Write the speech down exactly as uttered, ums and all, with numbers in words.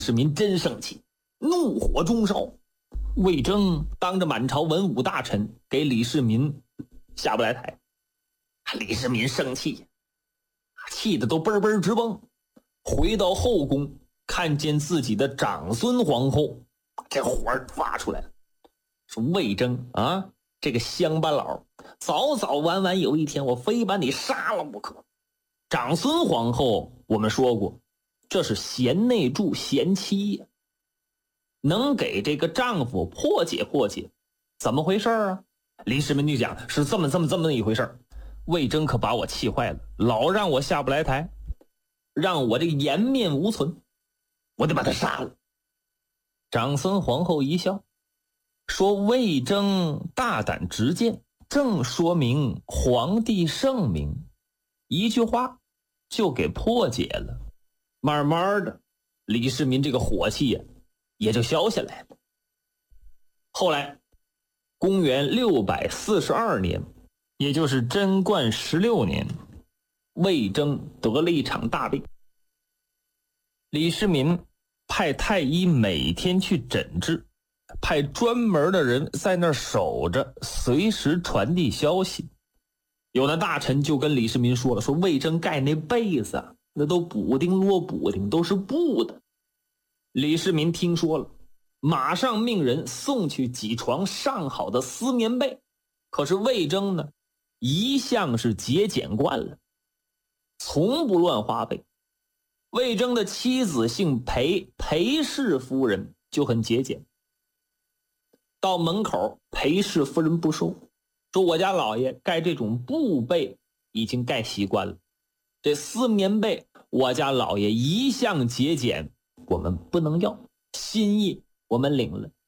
世民真生气，怒火中烧。魏征当着满朝文武大臣给李世民下不来台，李世民生气，气得都嘣嘣直蹦。回到后宫，看见自己的长孙皇后，这火发出来了，说魏征啊，这个乡巴佬，早早晚晚有一天我非把你杀了不可。长孙皇后我们说过，这是贤内助贤妻呀，能给这个丈夫破解破解，怎么回事啊？李世民就讲是这么这么这么一回事。魏征可把我气坏了，老让我下不来台，让我这个颜面无存，我得把他杀了。长孙皇后一笑，说魏征大胆直谏，正说明皇帝圣明，一句话就给破解了。慢慢的，李世民这个火气呀也就消下来了。后来公元六百四十二年，也就是贞观十六年，魏征得了一场大病。李世民派太医每天去诊治，派专门的人在那儿守着，随时传递消息。有的大臣就跟李世民说了，说魏征盖那被子那都补丁摞补丁，都是布的。李世民听说了，马上命人送去几床上好的丝棉被。可是魏征呢，一向是节俭惯了，从不乱花费。魏征的妻子姓裴，裴氏夫人就很节俭。到门口，裴氏夫人不收，说我家老爷盖这种布被已经盖习惯了，这丝棉被我家老爷一向节俭，我们不能要，心意我们领了。